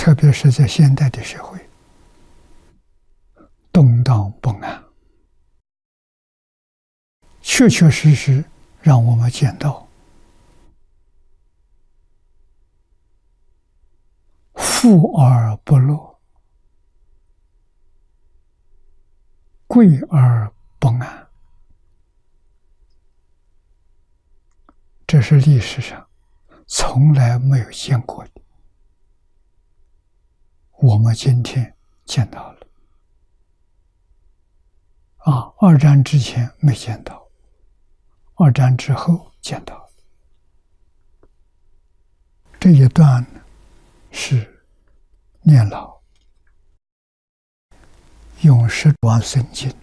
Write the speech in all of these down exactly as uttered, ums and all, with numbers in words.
特别是在现代的社会，动荡不安，确确实实让我们见到富而不乐，贵而不安。这是历史上从来没有见过的，我们今天见到了。啊，二战之前没见到，二战之后见到了。这一段是念老用十万圣经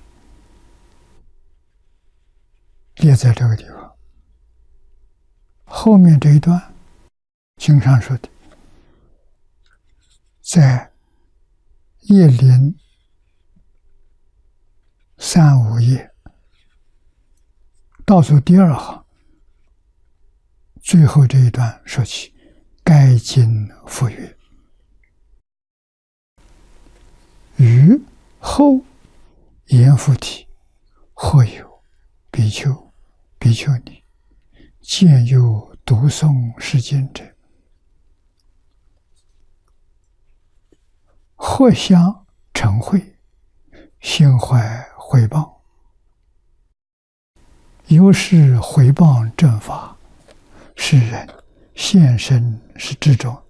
列在这个地方。后面这一段经上说的，在叶林三五页倒数第二行最后这一段说起，该经复曰：于后言复体，或有比丘、比丘尼见有读诵是经者，或相嗔恚，心怀毁谤，由是毁谤正法，是人现身是之中，